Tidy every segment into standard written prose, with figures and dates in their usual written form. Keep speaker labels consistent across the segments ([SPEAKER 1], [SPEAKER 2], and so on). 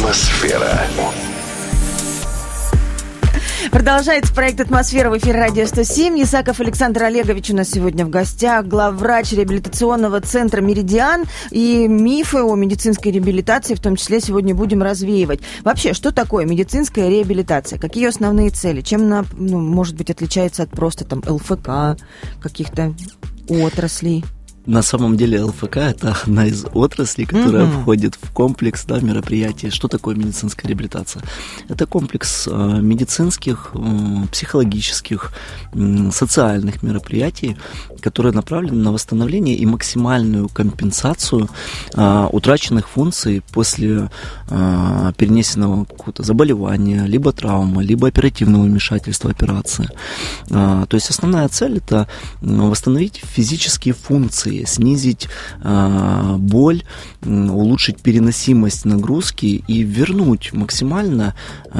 [SPEAKER 1] Атмосфера.
[SPEAKER 2] Продолжается проект «Атмосфера» в эфире «Радио 107». Исаков Александр Олегович у нас сегодня в гостях, главврач реабилитационного центра «Меридиан». И мифы о медицинской реабилитации в том числе сегодня будем развеивать. Вообще, что такое медицинская реабилитация? Какие ее основные цели? Чем она, может быть, отличается от просто там ЛФК, каких-то отраслей?
[SPEAKER 3] На самом деле ЛФК – это одна из отраслей, которая входит в комплекс мероприятий. Что такое медицинская реабилитация? Это комплекс медицинских, психологических, социальных мероприятий, которые направлены на восстановление и максимальную компенсацию утраченных функций после перенесенного какого-то заболевания, либо травмы, либо оперативного вмешательства, операции. То есть основная цель – это восстановить физические функции, снизить боль, улучшить переносимость нагрузки и вернуть максимально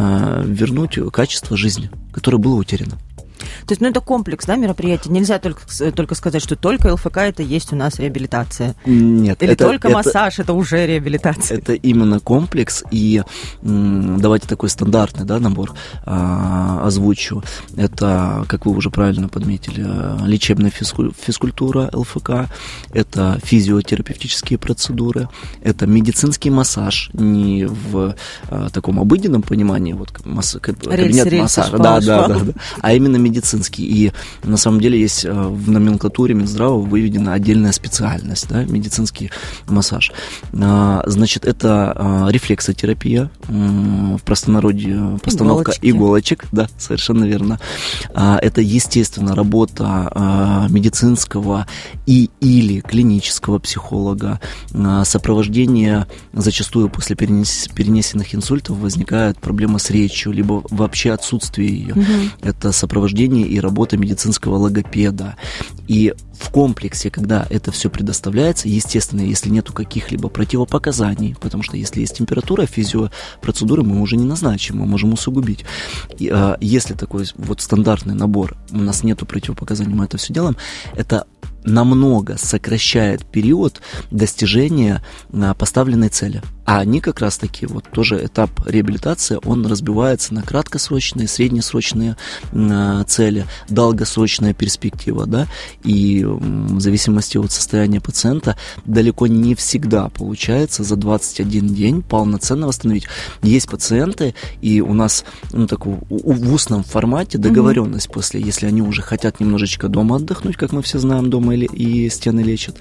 [SPEAKER 3] качество жизни, которое было утеряно.
[SPEAKER 2] То есть, это комплекс, мероприятий. Нельзя только сказать, что только ЛФК это есть у нас реабилитация.
[SPEAKER 3] Нет.
[SPEAKER 2] Или только массаж это уже реабилитация.
[SPEAKER 3] Это именно комплекс. И давайте такой стандартный набор озвучу. Это, как вы уже правильно подметили, лечебная физкультура ЛФК, это физиотерапевтические процедуры, это медицинский массаж, не в таком обыденном понимании, кабинет массажа, да, а именно медицинский. И на самом деле есть в номенклатуре Минздрава выведена отдельная специальность, медицинский массаж. Значит, это рефлексотерапия, в простонародье постановка иголочек, да, совершенно верно. Это, естественно, работа медицинского или клинического психолога. Сопровождение, зачастую после перенесенных инсультов возникает проблема с речью, либо вообще отсутствие ее. Это сопровождение и работа медицинского логопеда. И в комплексе, когда это все предоставляется, естественно, если нету каких-либо противопоказаний, потому что если есть температура, физиопроцедуры мы уже не назначим, мы можем усугубить. И, если такой стандартный набор, у нас нету противопоказаний, мы это все делаем, это намного сокращает период достижения поставленной цели. А они как раз-таки, тоже этап реабилитации, он разбивается на краткосрочные, среднесрочные цели, долгосрочная перспектива, и в зависимости от состояния пациента далеко не всегда получается за 21 день полноценно восстановить. Есть пациенты, и у нас в устном формате договоренность после, если они уже хотят немножечко дома отдохнуть, как мы все знаем, дома и стены лечат,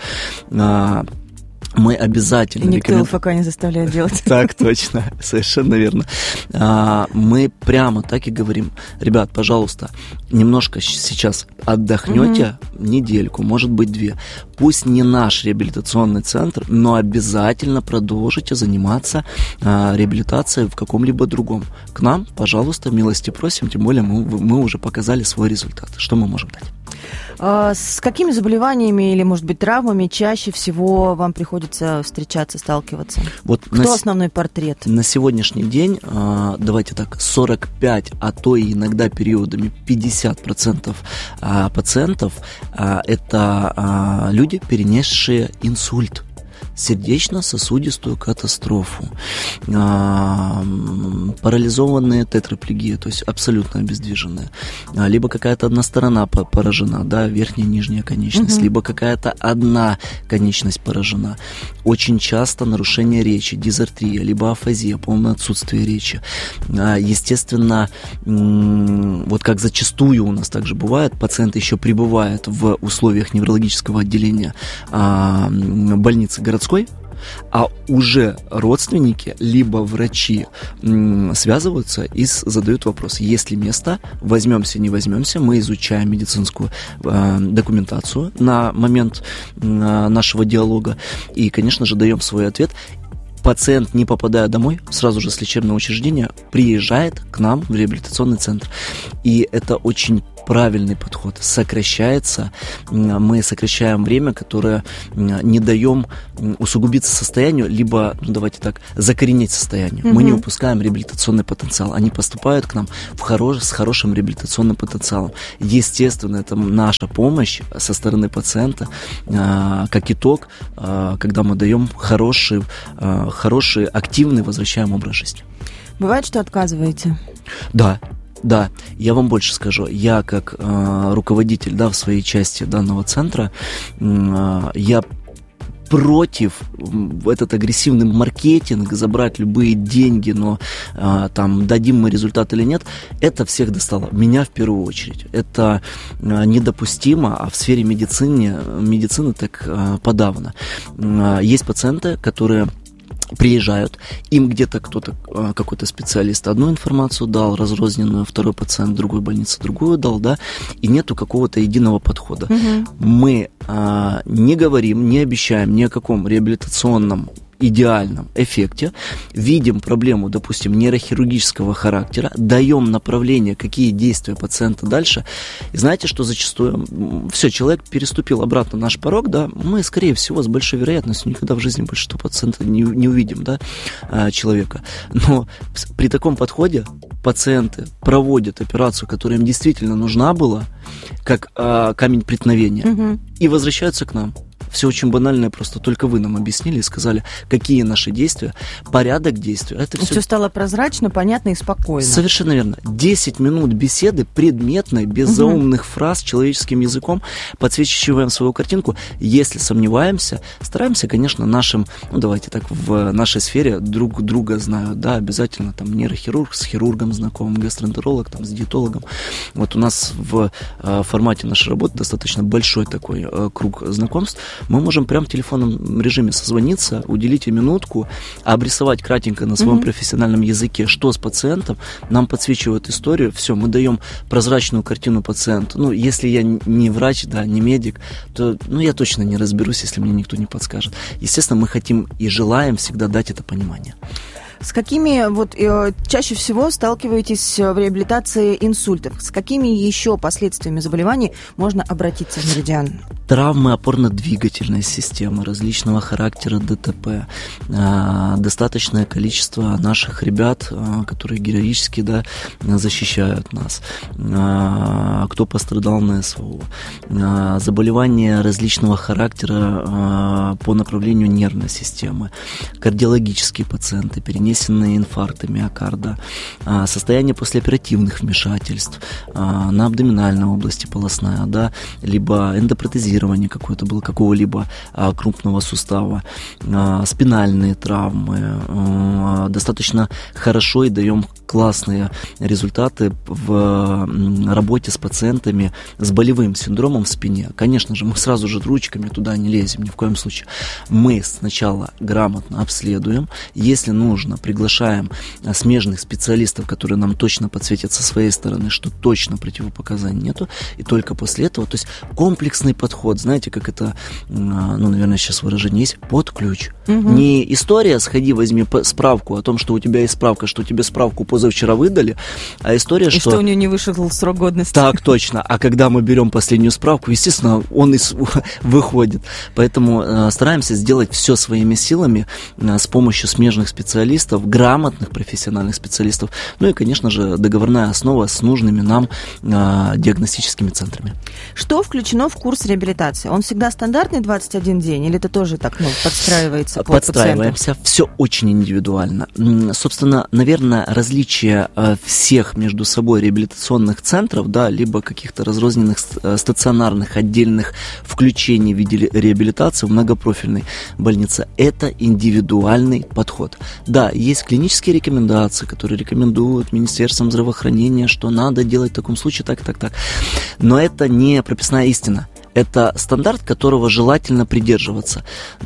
[SPEAKER 3] мы обязательно
[SPEAKER 2] рекомендуем. Никто ЛФК не заставляет делать.
[SPEAKER 3] Так точно, совершенно верно. Мы прямо так и говорим: ребят, пожалуйста, немножко сейчас отдохнете, недельку, может быть 2. Пусть не наш реабилитационный центр, но обязательно продолжите заниматься реабилитацией в каком-либо другом. К нам, пожалуйста, милости просим, тем более мы уже показали свой результат. Что мы можем дать?
[SPEAKER 2] С какими заболеваниями или, может быть, травмами чаще всего вам приходится встречаться, сталкиваться? Кто основной портрет?
[SPEAKER 3] На сегодняшний день, давайте так, 45, а то и иногда периодами 50% пациентов это люди, перенесшие инсульт, сердечно-сосудистую катастрофу, парализованные тетраплегия, то есть абсолютно обездвиженные, либо какая-то одна сторона поражена, верхняя и нижняя конечность, либо какая-то одна конечность поражена. Очень часто нарушение речи, дизартрия, либо афазия, полное отсутствие речи. Естественно, как зачастую у нас также бывает, пациент еще пребывает в условиях неврологического отделения больницы городской, а уже родственники либо врачи связываются и задают вопрос: есть ли место, возьмемся, не возьмемся. Мы изучаем медицинскую документацию на момент нашего диалога и, конечно же, даем свой ответ. Пациент, не попадая домой, сразу же с лечебного учреждения приезжает к нам в реабилитационный центр. И это очень правильный подход. Сокращается, мы сокращаем время, которое не даем усугубиться состоянию, либо, давайте так, закоренить состояние. Мы не упускаем реабилитационный потенциал. Они поступают к нам с хорошим реабилитационным потенциалом. Естественно, это наша помощь со стороны пациента, как итог, когда мы даем хорошую хороший, активный возвращаем образ жизни.
[SPEAKER 2] Бывает, что отказываете?
[SPEAKER 3] Да, я вам больше скажу. Я как руководитель, в своей части данного центра, я против этот агрессивный маркетинг, забрать любые деньги, но там дадим мы результат или нет, это всех достало. Меня в первую очередь. Это недопустимо, а в сфере медицины так подавно. Есть пациенты, которые приезжают, им где-то кто-то, какой-то специалист одну информацию дал, разрозненную, второй пациент в другой больнице другую дал, и нету какого-то единого подхода. Мы не говорим, не обещаем ни о каком реабилитационном идеальном эффекте, видим проблему, допустим, нейрохирургического характера, даем направление, какие действия пациента дальше, и знаете, что зачастую все, человек переступил обратно наш порог, мы, скорее всего, с большой вероятностью никогда в жизни большинство пациентов не увидим, человека, но при таком подходе пациенты проводят операцию, которая им действительно нужна была, как камень преткновения, и возвращаются к нам. Все очень банальное, просто только вы нам объяснили и сказали, какие наши действия, порядок действий. Это
[SPEAKER 2] все стало прозрачно, понятно и спокойно.
[SPEAKER 3] Совершенно верно. 10 минут беседы предметной, без заумных фраз, человеческим языком, подсвечиваем свою картинку. Если сомневаемся, стараемся, конечно, нашим, давайте так, в нашей сфере друг друга знают, обязательно там нейрохирург с хирургом знакомым, гастроэнтеролог там с диетологом. Вот у нас в формате нашей работы достаточно большой такой круг знакомств. Мы можем прямо в телефонном режиме созвониться, уделить ей минутку, обрисовать кратенько на своем профессиональном языке, что с пациентом, нам подсвечивают историю, все, мы даем прозрачную картину пациенту. Если я не врач, не медик, то я точно не разберусь, если мне никто не подскажет. Естественно, мы хотим и желаем всегда дать это понимание.
[SPEAKER 2] С какими чаще всего сталкиваетесь в реабилитации инсультов? С какими еще последствиями заболеваний можно обратиться в Меридиан?
[SPEAKER 3] Травмы опорно-двигательной системы различного характера, ДТП. Достаточное количество наших ребят, которые героически защищают нас. Кто пострадал на СВО. Заболевания различного характера по направлению нервной системы. Кардиологические пациенты, перенесенные инфаркты миокарда. Состояние послеоперативных вмешательств на абдоминальной области полостная, либо эндопротезирование какое-то было какого-либо крупного сустава, спинальные травмы. Достаточно хорошо и даем классные результаты в работе с пациентами с болевым синдромом в спине. Конечно же, мы сразу же ручками туда не лезем, ни в коем случае. Мы сначала грамотно обследуем, если нужно, приглашаем смежных специалистов, которые нам точно подсветят со своей стороны, что точно противопоказаний нету, и только после этого, то есть комплексный подход, знаете, как это, наверное, сейчас выражение есть, под ключ. Не история, сходи, возьми справку о том, что у тебя есть справка, что тебе справку позавчера выдали, а история,
[SPEAKER 2] что у нее не вышел срок годности.
[SPEAKER 3] Так, точно. А когда мы берем последнюю справку, естественно, он выходит. Поэтому стараемся сделать все своими силами с помощью смежных специалистов, грамотных профессиональных специалистов, и, конечно же, договорная основа с нужными нам диагностическими центрами.
[SPEAKER 2] Что включено в курс реабилитации? Он всегда стандартный 21 день или это тоже так подстраивается под
[SPEAKER 3] Подстраиваемся, все очень индивидуально. Собственно, наверное, различие всех между собой реабилитационных центров, либо каких-то разрозненных стационарных отдельных включений в виде реабилитации в многопрофильной больнице, это индивидуальный подход. Да, есть клинические рекомендации, которые рекомендуют Министерством здравоохранения, что надо делать в таком случае так. Но это не прописная истина. Это стандарт, которого желательно придерживаться.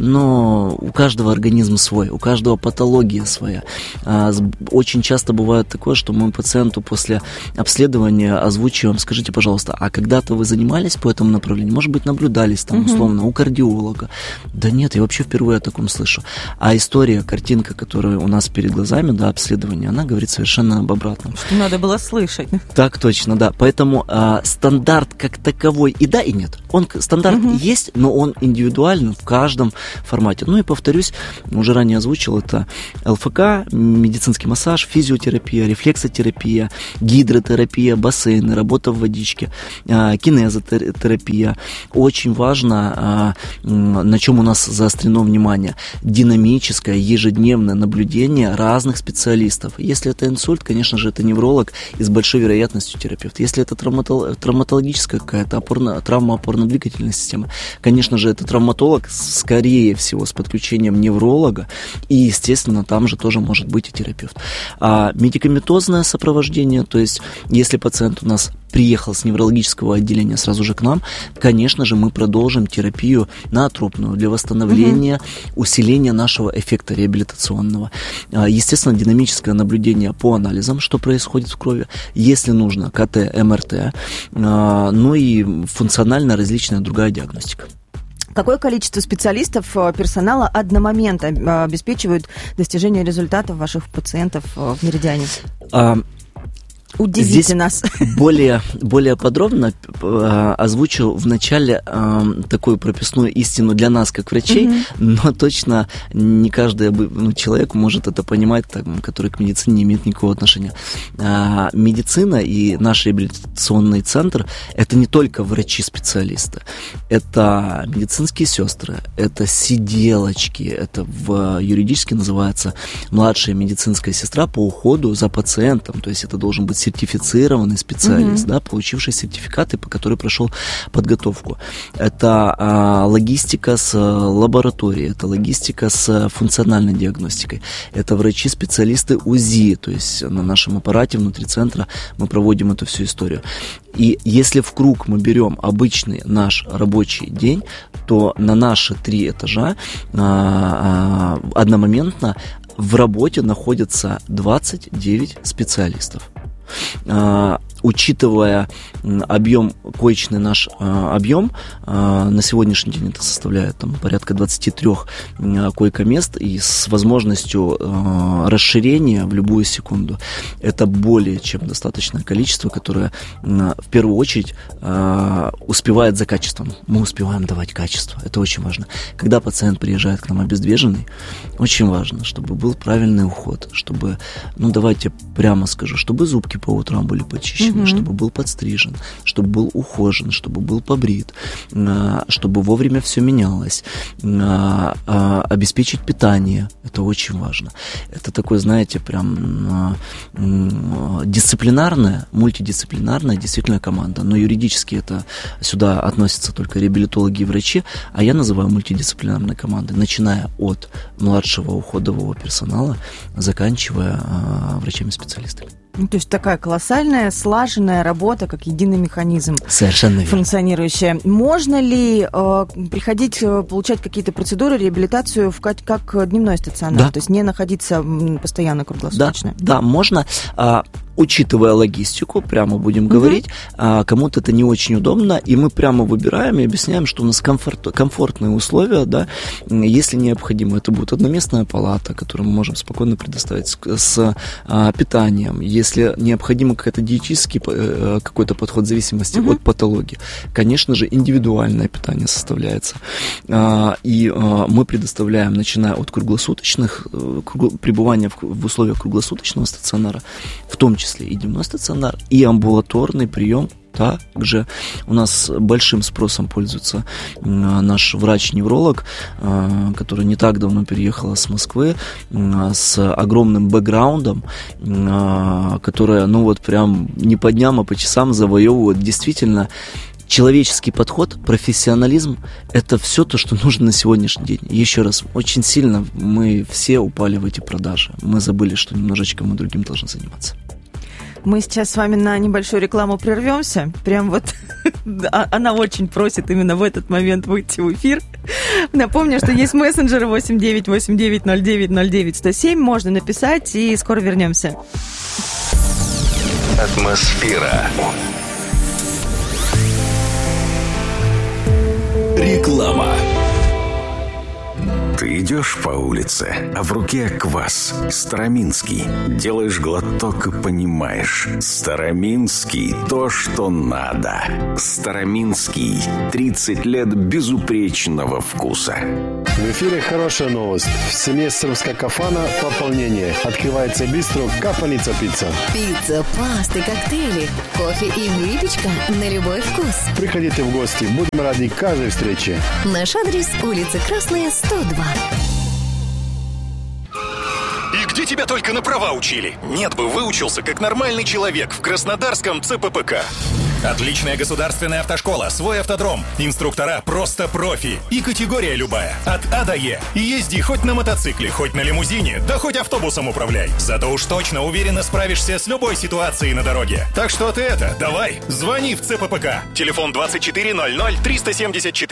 [SPEAKER 3] Но у каждого организм свой, у каждого патология своя. Очень часто бывает такое, что мы пациенту после обследования озвучиваем: скажите, пожалуйста, а когда-то вы занимались по этому направлению? Может быть, наблюдались там условно у кардиолога? Да нет, я вообще впервые о таком слышу. А история, картинка, которая у нас перед глазами, обследование, она говорит совершенно об обратном.
[SPEAKER 2] Что надо было слышать.
[SPEAKER 3] Так точно, да. Поэтому стандарт как таковой и да, и нет. Он стандарт есть, но он индивидуален в каждом формате. Ну и повторюсь, уже ранее озвучил, это ЛФК, медицинский массаж, физиотерапия, рефлексотерапия, гидротерапия, бассейны, работа в водичке, кинезотерапия. Очень важно, на чем у нас заострено внимание, динамическое ежедневное наблюдение разных специалистов. Если это инсульт, конечно же, это невролог и с большой вероятностью терапевт. Если это травматологическая какая-то травма опорно-двигательной системы, конечно же, это травматолог, скорее всего, с подключением невролога, и, естественно, там же тоже может быть и терапевт. А медикаментозное сопровождение, то есть, если пациент у нас приехал с неврологического отделения сразу же к нам, конечно же, мы продолжим терапию ноотропную для восстановления, усиления нашего эффекта реабилитационного. Естественно, динамическое наблюдение по анализам, что происходит в крови, если нужно, КТ, МРТ, ну и функционально различная другая диагностика.
[SPEAKER 2] Какое количество специалистов, персонала одномоментно обеспечивают достижение результатов ваших пациентов в Меридиане? Удивите
[SPEAKER 3] здесь
[SPEAKER 2] нас.
[SPEAKER 3] Более подробно озвучу в начале такую прописную истину для нас, как врачей, но точно не каждый человек может это понимать, который к медицине не имеет никакого отношения. Медицина и наш реабилитационный центр – это не только врачи-специалисты, это медицинские сестры, это сиделочки, это юридически называется младшая медицинская сестра по уходу за пациентом, то есть это должен быть сертифицированный специалист, да, получивший сертификаты, по которым прошел подготовку. Это логистика с лабораторией, это логистика с функциональной диагностикой, это врачи-специалисты УЗИ, то есть на нашем аппарате внутри центра мы проводим эту всю историю. И если в круг мы берем обычный наш рабочий день, то на наши 3 этажа одномоментно в работе находятся 29 специалистов. Учитывая объем, коечный наш объем, на сегодняшний день это составляет порядка 23 койко-мест и с возможностью расширения в любую секунду. Это более чем достаточное количество, которое в первую очередь успевает за качеством. Мы успеваем давать качество, это очень важно. Когда пациент приезжает к нам обездвиженный, очень важно, чтобы был правильный уход, чтобы, давайте прямо скажу, чтобы зубки по утрам были почищены, чтобы был подстрижен, чтобы был ухожен, чтобы был побрит, чтобы вовремя все менялось, обеспечить питание, это очень важно. Это такое, знаете, прям дисциплинарная, мультидисциплинарная действительно команда, но юридически это сюда относятся только реабилитологи и врачи, а я называю мультидисциплинарной командой, начиная от младшего уходового персонала, заканчивая врачами-специалистами.
[SPEAKER 2] То есть такая колоссальная, слаженная работа, как единый механизм.
[SPEAKER 3] Совершенно верно.
[SPEAKER 2] Функционирующая. Можно ли приходить, получать какие-то процедуры, реабилитацию как дневной стационар?
[SPEAKER 3] Да.
[SPEAKER 2] То есть не находиться постоянно круглосуточно?
[SPEAKER 3] Да, можно. Учитывая логистику, прямо будем говорить, кому-то это не очень удобно, и мы прямо выбираем и объясняем, что у нас комфортные условия, да, если необходимо. Это будет одноместная палата, которую мы можем спокойно предоставить с питанием. Если необходимо диетический какой-то подход в зависимости от патологии, конечно же, индивидуальное питание составляется. И мы предоставляем, начиная от круглосуточных, пребывания в условиях круглосуточного стационара, в том числе и дневной стационар, и амбулаторный прием. Также у нас большим спросом пользуется наш врач-невролог, который не так давно переехала с Москвы, с огромным бэкграундом, которая, прям не по дням, а по часам завоевывает действительно человеческий подход, профессионализм – это все то, что нужно на сегодняшний день. Еще раз, очень сильно мы все упали в эти продажи. Мы забыли, что немножечко мы другим должны заниматься.
[SPEAKER 2] Мы сейчас с вами на небольшую рекламу прервемся. Прям она очень просит именно в этот момент выйти в эфир. Напомню, что есть мессенджеры 89890909-107. Можно написать, и скоро вернемся.
[SPEAKER 1] Атмосфера. Реклама. Идешь по улице, а в руке квас. Староминский. Делаешь глоток и понимаешь. Староминский – то, что надо. Староминский. 30 лет безупречного вкуса.
[SPEAKER 4] В эфире хорошая новость. В семье Српска Кафана пополнение. Открывается бистро Кафаница пицца.
[SPEAKER 5] Пицца, пасты, коктейли, кофе и выпечка на любой вкус.
[SPEAKER 4] Приходите в гости. Будем рады каждой встрече.
[SPEAKER 5] Наш адрес – улица Красная, 102.
[SPEAKER 6] И где тебя только на права учили? Нет бы, выучился как нормальный человек в Краснодарском ЦППК. Отличная государственная автошкола, свой автодром, инструктора просто профи и категория любая, от А до Е. И езди хоть на мотоцикле, хоть на лимузине, да хоть автобусом управляй. Зато уж точно уверенно справишься с любой ситуацией на дороге. Так что ты давай, звони в ЦППК. Телефон 24 00 374.